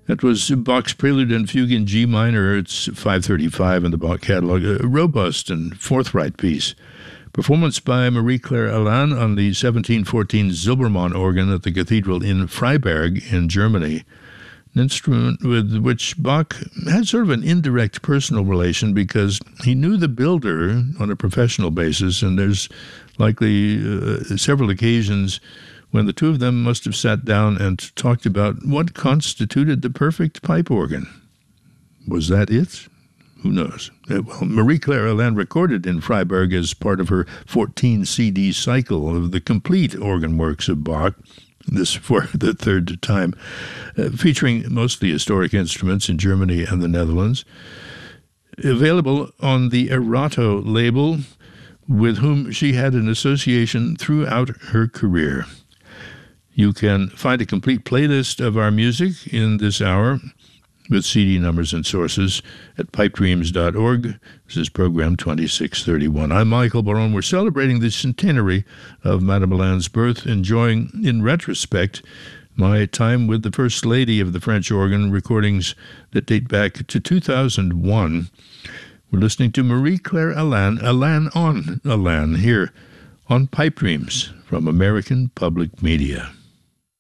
That was Bach's Prelude and Fugue in G minor. It's 535 in the Bach catalog. A robust and forthright piece. Performance by Marie-Claire Alain on the 1714 Silbermann organ at the cathedral in Freiberg in Germany. An instrument with which Bach had sort of an indirect personal relation because he knew the builder on a professional basis, and there's likely several occasions when the two of them must have sat down and talked about what constituted the perfect pipe organ. Was that it? Who knows? Well, Marie-Claire Alain recorded in Freiberg as part of her 14-CD cycle of the complete organ works of Bach, this for the third time, featuring mostly historic instruments in Germany and the Netherlands. Available on the Erato label, with whom she had an association throughout her career. You can find a complete playlist of our music in this hour with CD numbers and sources at pipedreams.org. This is program 2631. I'm Michael Barone. We're celebrating the centenary of Madame Alain's birth, enjoying, in retrospect, my time with the First Lady of the French organ, recordings that date back to 2001. We're listening to Marie-Claire Alain, Alain on Alain, here on Pipe Dreams from American Public Media.